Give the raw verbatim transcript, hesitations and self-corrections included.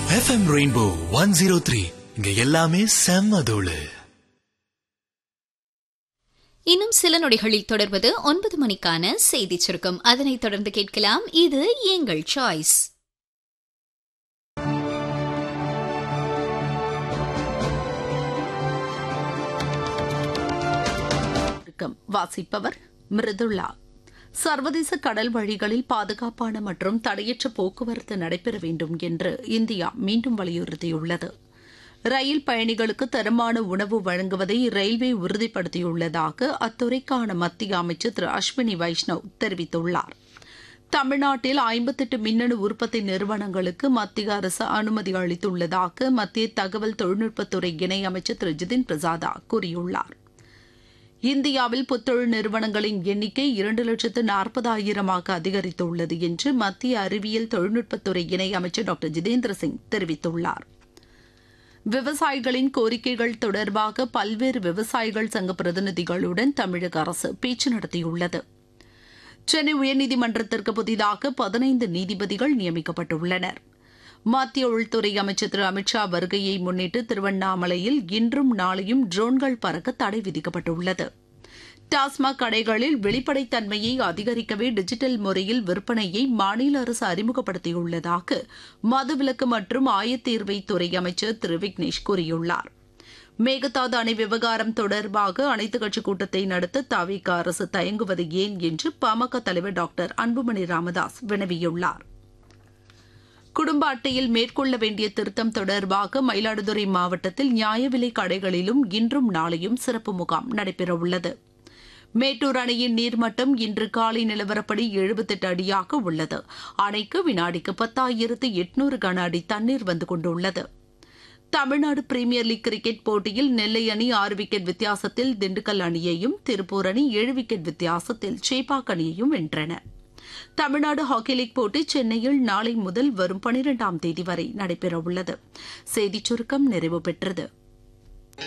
FM rainbow one zero three இங்க எல்லாமே செம்ம தோளு. இன்னும் சில நொடிகளில் தொடர்வது ஒன்பது மணிக்கான செய்தி சுருக்கம். அதனைத் தொடர்ந்து கேட்கலாம் இது எங்கள் சாய்ஸ். வாசிப்பவர் மிருதுளா. சர்வதேச கடல் வழிகளில் பாதுகாப்பான மற்றும் தடையற்ற போக்குவரத்து நடைபெற வேண்டும் என்று இந்தியா மீண்டும் வலியுறுத்தியுள்ளது. ரயில் பயணிகளுக்கு தரமான உணவு வழங்குவதை ரயில்வே உறுதிப்படுத்தியுள்ளதாக அத்துறைக்கான மத்திய அமைச்சர் திரு அஸ்வினி வைஷ்ணவ் தெரிவித்துள்ளார். தமிழ்நாட்டில் ஐம்பத்தெட்டு மின்னணு உற்பத்தி நிறுவனங்களுக்கு மத்திய அரசு அனுமதி அளித்துள்ளதாக மத்திய தகவல் தொழில்நுட்பத்துறை இணையமைச்சர் திரு ஜிதின் பிரசாதா கூறியுள்ளார். இந்தியாவில் புத்தொழில் நிறுவனங்களின் எண்ணிக்கை இரண்டு லட்சத்து நாற்பதாயிரமாக அதிகரித்துள்ளது என்று மத்திய அறிவியல் தொழில்நுட்பத்துறை இணையமைச்சர் டாக்டர் ஜிதேந்திர சிங் தெரிவித்துள்ளார். விவசாயிகளின் கோரிக்கைகள் தொடர்பாக பல்வேறு விவசாயிகள் சங்க பிரதிநிதிகளுடன் தமிழக அரசு பேச்சு நடத்தியுள்ளது. சென்னை உயர்நீதிமன்றத்திற்கு புதிதாக பதினைந்து நீதிபதிகள் நியமிக்கப்பட்டுள்ளனர். மத்திய உள்துறை அமைச்சர் திரு அமித்ஷா வருகையை முன்னிட்டு திருவண்ணாமலையில் இன்றும் நாளையும் ட்ரோன்கள் பறக்க தடை விதிக்கப்பட்டுள்ளது. டாஸ்மாக் கடைகளில் வெளிப்படைத்தன்மையை அதிகரிக்கவே டிஜிட்டல் முறையில் விற்பனையை மாநில அரசு அறிமுகப்படுத்தியுள்ளதாக மதுவிலக்கு மற்றும் ஆயத்தீர்வைத்துறை அமைச்சர் திரு விக்னேஷ் கூறியுள்ளார். மேகதாது அணை விவகாரம் தொடர்பாக அனைத்துக் கட்சிக் கூட்டத்தை நடத்த தவிக அரசு தயங்குவது ஏன் என்று பாமக தலைவர் டாக்டர் அன்புமணி ராமதாஸ் வினவியுள்ளார். குடும்ப அட்டையில் மேற்கொள்ள வேண்டிய திருத்தம் தொடர்பாக மயிலாடுதுறை மாவட்டத்தில் நியாய விலை கடைகளிலும் இன்றும் நாளையும் சிறப்பு முகாம் நடைபெறவுள்ளது. மேட்டூர் அணையின் நீர்மட்டம் இன்று காலை நிலவரப்படி எழுபத்தெட்டு அடியாக உள்ளது. அணைக்கு வினாடிக்கு பத்தாயிரத்து எட்நூறு கன அடி தண்ணீர் வந்து கொண்டுள்ளது. தமிழ்நாடு பிரீமியர் லீக் கிரிக்கெட் போட்டியில் நெல்லை அணி ஆறு விக்கெட் வித்தியாசத்தில் திண்டுக்கல் அணியையும், திருப்பூர் அணி ஏழு விக்கெட் வித்தியாசத்தில் சேப்பாக் அணியையும் வென்றன. தமிழ்நாடு ஹாக்கி லீக் போட்டி சென்னையில் நாளை முதல் வரும் பனிரெண்டாம் தேதி வரை நடைபெறவுள்ளது. செய்திச் சுருக்கம் நிறைவு பெற்றது.